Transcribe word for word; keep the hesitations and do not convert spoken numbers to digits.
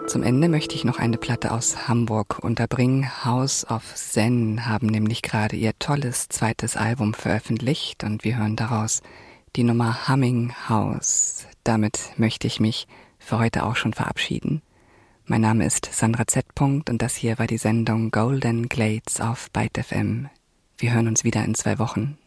Zum Ende möchte ich noch eine Platte aus Hamburg unterbringen. House of Zen haben nämlich gerade ihr tolles zweites Album veröffentlicht und wir hören daraus die Nummer Humming House. Damit möchte ich mich für heute auch schon verabschieden. Mein Name ist Sandra Z. und das hier war die Sendung Golden Glades auf Byte F M. Wir hören uns wieder in zwei Wochen.